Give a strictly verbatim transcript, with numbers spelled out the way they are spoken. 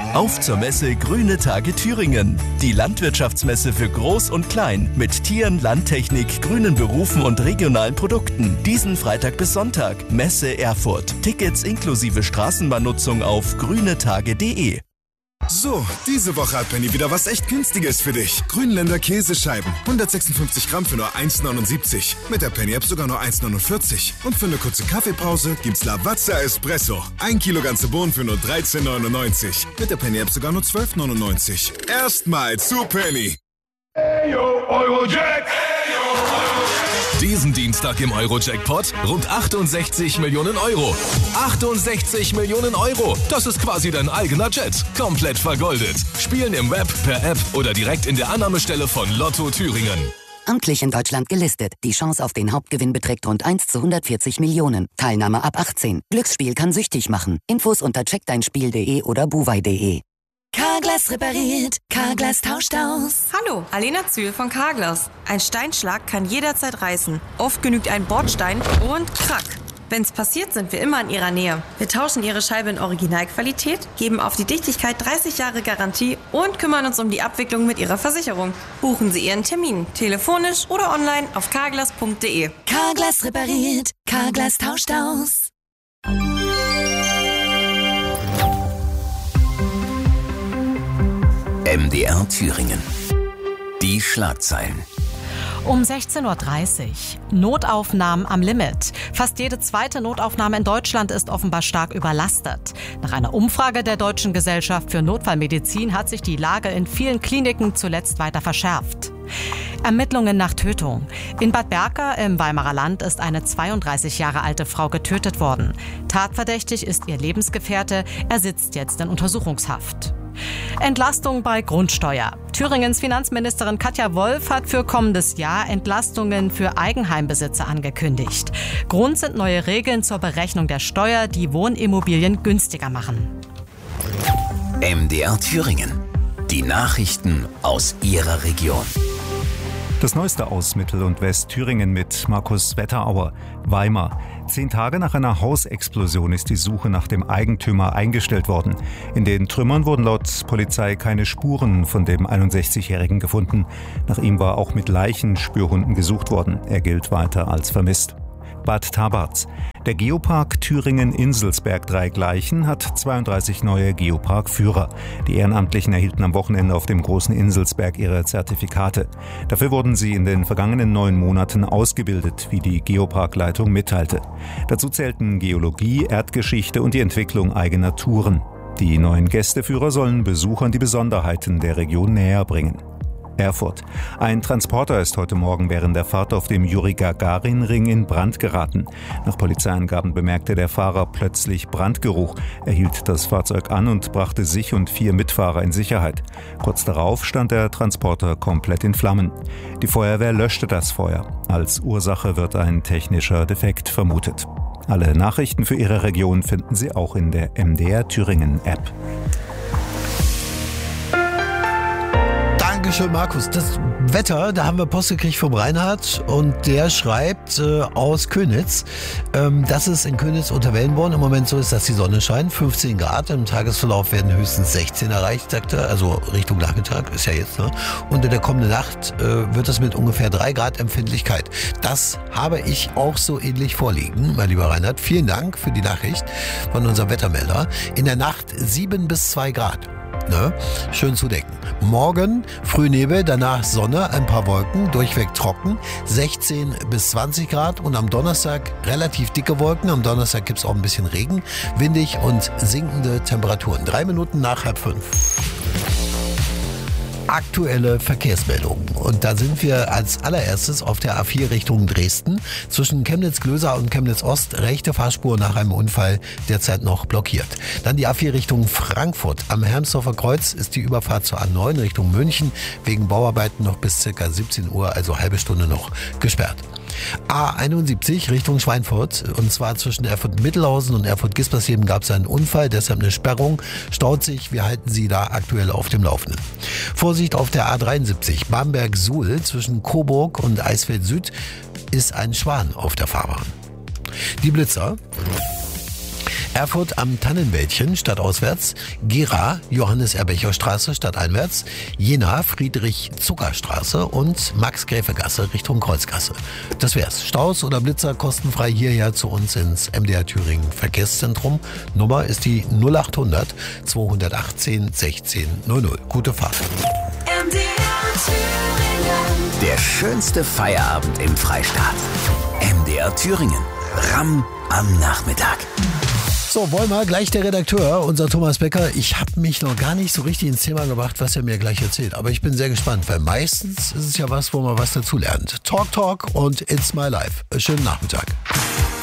Auf zur Messe Grüne Tage Thüringen. Die Landwirtschaftsmesse für Groß und Klein mit Tieren, Landtechnik, grünen Berufen und regionalen Produkten. Diesen Freitag bis Sonntag. Messe Erfurt. Tickets inklusive Straßenbahnnutzung auf grünetage punkt de. So, diese Woche hat Penny wieder was echt Günstiges für dich. Grünländer Käsescheiben. hundertsechsundfünfzig Gramm für nur eins neunundsiebzig. Mit der Penny-App sogar nur eins neunundvierzig. Und für eine kurze Kaffeepause gibt's Lavazza Espresso. Ein Kilo ganze Bohnen für nur dreizehn neunundneunzig. Mit der Penny-App sogar nur zwölf neunundneunzig. Erstmal zu Penny. Eyo, Eurojack! Diesen Dienstag im Euro-Jackpot rund achtundsechzig Millionen Euro. achtundsechzig Millionen Euro. Das ist quasi dein eigener Jet. Komplett vergoldet. Spielen im Web, per App oder direkt in der Annahmestelle von Lotto Thüringen. Amtlich in Deutschland gelistet. Die Chance auf den Hauptgewinn beträgt rund eins zu hundertvierzig Millionen. Teilnahme ab achtzehn. Glücksspiel kann süchtig machen. Infos unter check dein spiel punkt de oder buwei punkt de. Carglass repariert, Carglass tauscht aus. Hallo, Alena Zühl von Carglass. Ein Steinschlag kann jederzeit reißen. Oft genügt ein Bordstein und krack. Wenn's passiert, sind wir immer in Ihrer Nähe. Wir tauschen Ihre Scheibe in Originalqualität, geben auf die Dichtigkeit dreißig Jahre Garantie und kümmern uns um die Abwicklung mit Ihrer Versicherung. Buchen Sie Ihren Termin, telefonisch oder online auf carglass punkt de. Carglass repariert, Carglass tauscht aus. M D R Thüringen. Die Schlagzeilen. Um sechzehn Uhr dreißig. Notaufnahmen am Limit. Fast jede zweite Notaufnahme in Deutschland ist offenbar stark überlastet. Nach einer Umfrage der Deutschen Gesellschaft für Notfallmedizin hat sich die Lage in vielen Kliniken zuletzt weiter verschärft. Ermittlungen nach Tötung. In Bad Berka im Weimarer Land ist eine zweiunddreißig Jahre alte Frau getötet worden. Tatverdächtig ist ihr Lebensgefährte. Er sitzt jetzt in Untersuchungshaft. Entlastung bei Grundsteuer. Thüringens Finanzministerin Katja Wolf hat für kommendes Jahr Entlastungen für Eigenheimbesitzer angekündigt. Grund sind neue Regeln zur Berechnung der Steuer, die Wohnimmobilien günstiger machen. M D R Thüringen. Die Nachrichten aus Ihrer Region. Das Neueste aus Mittel- und Westthüringen mit Markus Wetterauer. Weimar. Zehn Tage nach einer Hausexplosion ist die Suche nach dem Eigentümer eingestellt worden. In den Trümmern wurden laut Polizei keine Spuren von dem einundsechzigjährigen gefunden. Nach ihm war auch mit Leichenspürhunden gesucht worden. Er gilt weiter als vermisst. Bad Tabarz. Der Geopark Thüringen-Inselsberg-Dreigleichen hat zweiunddreißig neue Geopark-Führer. Die Ehrenamtlichen erhielten am Wochenende auf dem großen Inselsberg ihre Zertifikate. Dafür wurden sie in den vergangenen neun Monaten ausgebildet, wie die Geopark-Leitung mitteilte. Dazu zählten Geologie, Erdgeschichte und die Entwicklung eigener Touren. Die neuen Gästeführer sollen Besuchern die Besonderheiten der Region näher bringen. Erfurt. Ein Transporter ist heute Morgen während der Fahrt auf dem Juri-Gagarin-Ring in Brand geraten. Nach Polizeiangaben bemerkte der Fahrer plötzlich Brandgeruch. Er hielt das Fahrzeug an und brachte sich und vier Mitfahrer in Sicherheit. Kurz darauf stand der Transporter komplett in Flammen. Die Feuerwehr löschte das Feuer. Als Ursache wird ein technischer Defekt vermutet. Alle Nachrichten für Ihre Region finden Sie auch in der M D R Thüringen App. Dankeschön, Markus. Das Wetter, da haben wir Post gekriegt vom Reinhard und der schreibt äh, aus Könitz, ähm, dass es in Könitz unter Wellenborn im Moment so ist, dass die Sonne scheint, fünfzehn Grad. Im Tagesverlauf werden höchstens sechzehn erreicht, sagt er, also Richtung Nachmittag, ist ja jetzt, ne? Und in der kommenden Nacht äh, wird es mit ungefähr drei Grad Empfindlichkeit. Das habe ich auch so ähnlich vorliegen, mein lieber Reinhard. Vielen Dank für die Nachricht von unserem Wettermelder. In der Nacht sieben bis zwei Grad. Ne? Schön zu decken. Morgen Frühnebel, danach Sonne, ein paar Wolken, durchweg trocken, sechzehn bis zwanzig Grad und am Donnerstag relativ dicke Wolken. Am Donnerstag gibt es auch ein bisschen Regen, windig und sinkende Temperaturen. Drei Minuten nach halb fünf. Aktuelle Verkehrsmeldungen. Und da sind wir als allererstes auf der A vier Richtung Dresden. Zwischen Chemnitz-Glöser und Chemnitz-Ost rechte Fahrspur nach einem Unfall derzeit noch blockiert. Dann die A vier Richtung Frankfurt. Am Hermsdorfer Kreuz ist die Überfahrt zur A neun Richtung München wegen Bauarbeiten noch bis ca. siebzehn Uhr, also halbe Stunde noch, gesperrt. A einundsiebzig Richtung Schweinfurt, und zwar zwischen Erfurt-Mittelhausen und Erfurt-Gispersheben gab es einen Unfall, deshalb eine Sperrung, staut sich, wir halten Sie da aktuell auf dem Laufenden. Vorsicht auf der A dreiundsiebzig Bamberg-Suhl, zwischen Coburg und Eisfeld Süd ist ein Schwan auf der Fahrbahn. Die Blitzer. Erfurt am Tannenwäldchen stadtauswärts, Gera Johannes-Erbecher-Straße stadteinwärts, Jena Friedrich-Zucker-Straße und Max-Gräfe-Gasse Richtung Kreuzgasse. Das wär's. Staus oder Blitzer kostenfrei hierher zu uns ins M D R Thüringen Verkehrszentrum. Nummer ist die null achthundert zweihundertachtzehn sechzehn null null. Gute Fahrt. M D R Thüringen. Der schönste Feierabend im Freistaat. M D R Thüringen. Ramm am Nachmittag. So, wollen wir gleich der Redakteur, unser Thomas Becker. Ich habe mich noch gar nicht so richtig ins Thema gebracht, was er mir gleich erzählt. Aber ich bin sehr gespannt, weil meistens ist es ja was, wo man was dazu lernt. Talk, Talk und It's My Life. Schönen Nachmittag.